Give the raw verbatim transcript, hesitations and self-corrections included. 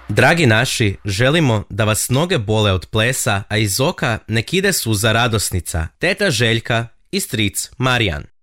Dragi naši, želimo da vas noge bole od plesa, a iz oka nek ide suza radosnica. Teta Željka i stric Marijan.